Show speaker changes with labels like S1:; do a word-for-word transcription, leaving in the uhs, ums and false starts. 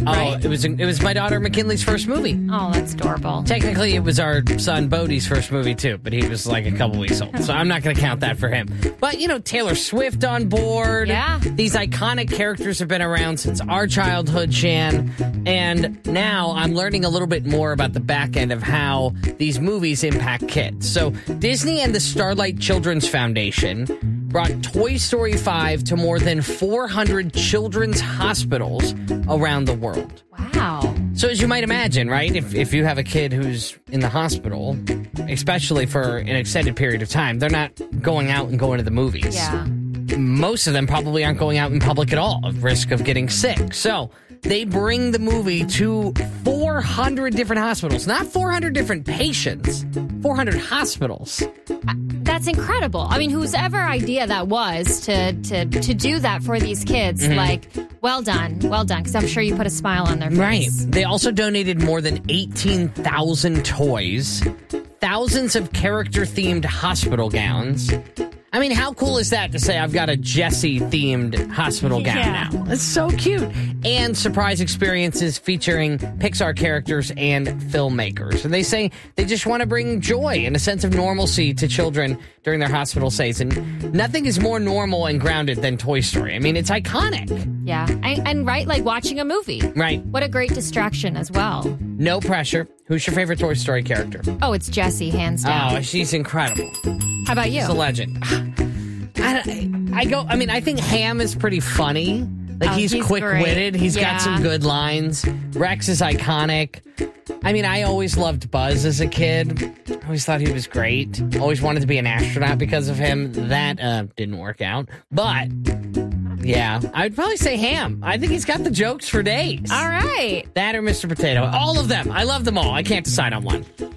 S1: Oh,
S2: right?
S1: it was it was my daughter McKinley's first movie.
S2: Oh, that's adorable.
S1: Technically, it was our son Bodie's first movie, too, but he was like a couple weeks old, so I'm not going to count that for him. But, you know, Taylor Swift on board.
S2: Yeah.
S1: These iconic characters have been around since our childhood, Shan, and now I'm learning a little bit more about the back end of how these movies impact kids. So Disney and the Starlight Children's Foundation brought Toy Story five to more than four hundred children's hospitals around the world.
S2: Wow.
S1: So as you might imagine, right, if, if you have a kid who's in the hospital, especially for an extended period of time, they're not going out and going to the movies.
S2: Yeah.
S1: Most of them probably aren't going out in public at all, at risk of getting sick. So they bring the movie to four hundred different hospitals. Not four hundred different patients, four hundred hospitals.
S2: That's incredible. I mean, whose ever idea that was to to to do that for these kids,
S1: Mm-hmm.
S2: like, well done, well done, because I'm sure you put a smile on their face.
S1: Right. They also donated more than eighteen thousand toys, thousands of character-themed hospital gowns. I mean, how cool is that to say I've got a Jessie-themed hospital gown
S2: Yeah.
S1: now? It's so cute. And surprise experiences featuring Pixar characters and filmmakers. And they say they just want to bring joy and a sense of normalcy to children during their hospital stays. And nothing is more normal and grounded than Toy Story. I mean, it's iconic.
S2: Yeah. And, and right, like watching a movie.
S1: Right.
S2: What a great distraction as well.
S1: No pressure. Who's your favorite Toy Story character?
S2: Oh, it's Jessie, hands down.
S1: Oh, she's incredible.
S2: How about you?
S1: She's a legend. I, I go. I mean, I think Ham is pretty funny. Like
S2: Oh,
S1: he's,
S2: he's
S1: quick-witted.
S2: great.
S1: He's
S2: Yeah.
S1: got some good lines. Rex is iconic. I mean, I always loved Buzz as a kid. I always thought he was great. Always wanted to be an astronaut because of him. That uh, didn't work out. But yeah, I'd probably say Ham. I think he's got the jokes for days.
S2: All right.
S1: That or Mister Potato. All of them. I love them all. I can't decide on one.